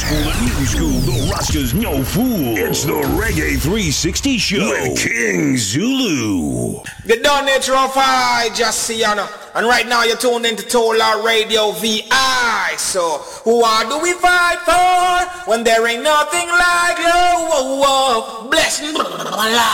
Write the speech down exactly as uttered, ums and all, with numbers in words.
school and new school, the Rasta's no fool. It's the Reggae three sixty Show with King Zulu. The done nature of I just see you know. And right now you're tuned into Tola Radio V I. So who are do we fight for when there ain't nothing like love? Bless